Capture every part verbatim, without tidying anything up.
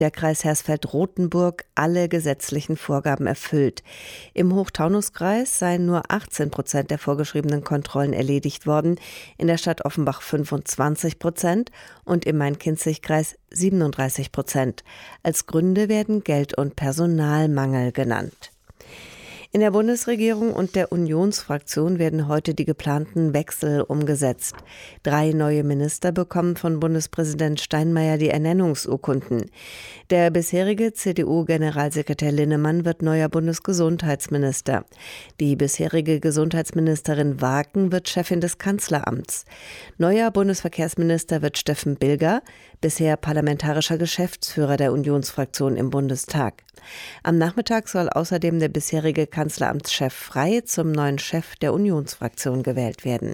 der Kreis Hersfeld-Rotenburg alle gesetzlichen Vorgaben erfüllt. Im Hochtaunuskreis seien nur achtzehn Prozent der vorgeschriebenen Kontrollen erledigt worden, in der Stadt Offenbach fünfundzwanzig Prozent und im Main-Kinzig-Kreis siebenunddreißig Prozent. Als Gründe werden Geld- und Personalmangel genannt. In der Bundesregierung und der Unionsfraktion werden heute die geplanten Wechsel umgesetzt. Drei neue Minister bekommen von Bundespräsident Steinmeier die Ernennungsurkunden. Der bisherige C D U-Generalsekretär Linnemann wird neuer Bundesgesundheitsminister. Die bisherige Gesundheitsministerin Waken wird Chefin des Kanzleramts. Neuer Bundesverkehrsminister wird Steffen Bilger, bisher parlamentarischer Geschäftsführer der Unionsfraktion im Bundestag. Am Nachmittag soll außerdem der bisherige Kanzleramtschef Frey zum neuen Chef der Unionsfraktion gewählt werden.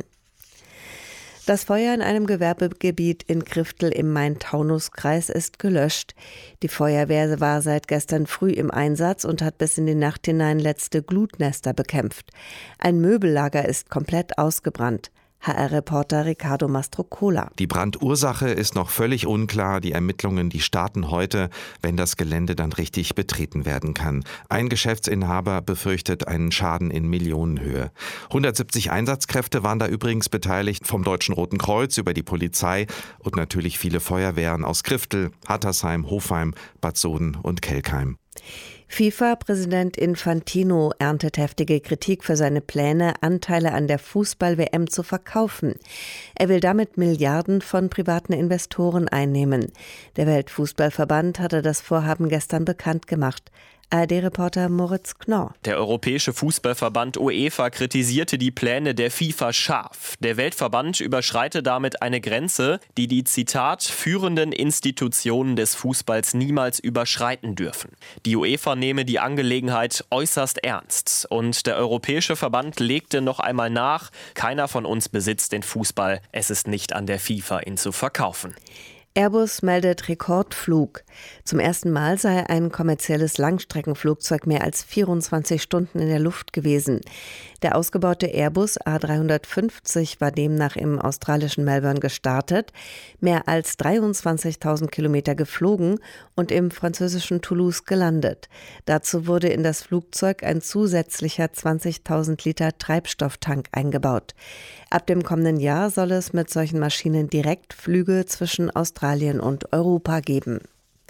Das Feuer in einem Gewerbegebiet in Kriftel im Main-Taunus-Kreis ist gelöscht. Die Feuerwehr war seit gestern früh im Einsatz und hat bis in die Nacht hinein letzte Glutnester bekämpft. Ein Möbellager ist komplett ausgebrannt. H R-Reporter Ricardo Mastrocola. Die Brandursache ist noch völlig unklar. Die Ermittlungen, die starten heute, wenn das Gelände dann richtig betreten werden kann. Ein Geschäftsinhaber befürchtet einen Schaden in Millionenhöhe. hundertsiebzig Einsatzkräfte waren da übrigens beteiligt, vom Deutschen Roten Kreuz über die Polizei und natürlich viele Feuerwehren aus Kriftel, Hattersheim, Hofheim, Bad Soden und Kelkheim. FIFA-Präsident Infantino erntet heftige Kritik für seine Pläne, Anteile an der Fußball-W M zu verkaufen. Er will damit Milliarden von privaten Investoren einnehmen. Der Weltfußballverband hatte das Vorhaben gestern bekannt gemacht. A R D-Reporter Moritz Knorr. Der Europäische Fußballverband UEFA kritisierte die Pläne der FIFA scharf. Der Weltverband überschreite damit eine Grenze, die die, Zitat, führenden Institutionen des Fußballs niemals überschreiten dürfen. Die UEFA nehme die Angelegenheit äußerst ernst. Und der Europäische Verband legte noch einmal nach, keiner von uns besitzt den Fußball. Es ist nicht an der FIFA, ihn zu verkaufen. Airbus meldet Rekordflug. Zum ersten Mal sei ein kommerzielles Langstreckenflugzeug mehr als vierundzwanzig Stunden in der Luft gewesen. Der ausgebaute Airbus A dreihundertfünfzig war demnach im australischen Melbourne gestartet, mehr als dreiundzwanzigtausend Kilometer geflogen und im französischen Toulouse gelandet. Dazu wurde in das Flugzeug ein zusätzlicher zwanzigtausend Liter Treibstofftank eingebaut. Ab dem kommenden Jahr soll es mit solchen Maschinen Direktflüge zwischen Australien und Europa geben.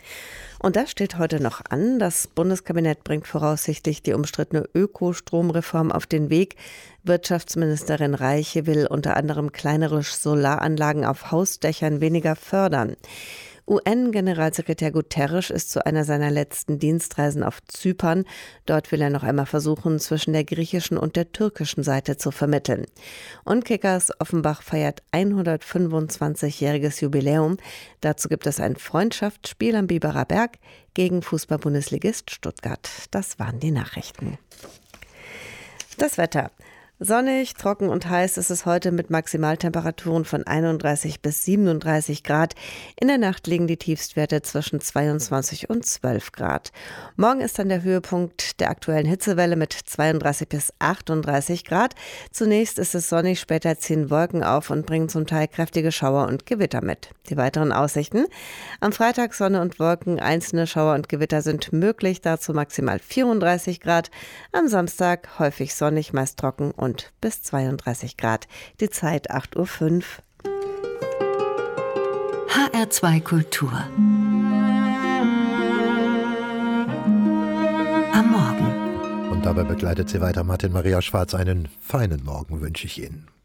Und das steht heute noch an. Das Bundeskabinett bringt voraussichtlich die umstrittene Ökostromreform auf den Weg. Wirtschaftsministerin Reiche will unter anderem kleinere Solaranlagen auf Hausdächern weniger fördern. U N-Generalsekretär Guterres ist zu einer seiner letzten Dienstreisen auf Zypern. Dort will er noch einmal versuchen, zwischen der griechischen und der türkischen Seite zu vermitteln. Und Kickers Offenbach feiert hundertfünfundzwanzigjähriges Jubiläum. Dazu gibt es ein Freundschaftsspiel am Biberer Berg gegen Fußball-Bundesligist Stuttgart. Das waren die Nachrichten. Das Wetter. Sonnig, trocken und heiß ist es heute mit Maximaltemperaturen von einunddreißig bis siebenunddreißig Grad. In der Nacht liegen die Tiefstwerte zwischen zweiundzwanzig und zwölf Grad. Morgen ist dann der Höhepunkt der aktuellen Hitzewelle mit zweiunddreißig bis achtunddreißig Grad. Zunächst ist es sonnig, später ziehen Wolken auf und bringen zum Teil kräftige Schauer und Gewitter mit. Die weiteren Aussichten: Am Freitag Sonne und Wolken, einzelne Schauer und Gewitter sind möglich, dazu maximal vierunddreißig Grad. Am Samstag häufig sonnig, meist trocken und und bis zweiunddreißig Grad. Die Zeit acht Uhr fünf. H R zwei Kultur. Am Morgen. Und dabei begleitet sie weiter Martin Maria Schwarz. Einen feinen Morgen wünsche ich Ihnen.